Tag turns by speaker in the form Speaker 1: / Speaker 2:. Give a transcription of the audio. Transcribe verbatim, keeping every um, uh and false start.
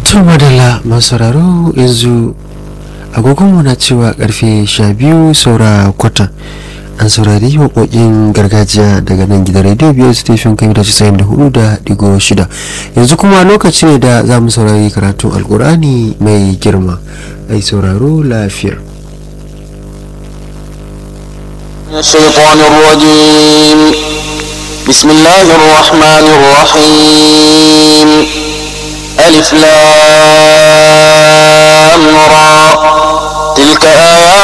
Speaker 1: To madalla masararo yanzu agogonmu na cewa karfe sha biyu saura kwata. An saurari waƙoƙin gargajiya daga nan gidan radio biyar station kai da casa'in da hudu da digo shida. Yanzu kuma lokaci ne da za mu saurari karatun alkur'ani mai girma. Ai sauraro lafiya.
Speaker 2: الشيطان الرجيم بسم الله الرحمن الرحيم ألف لام را تلك آيات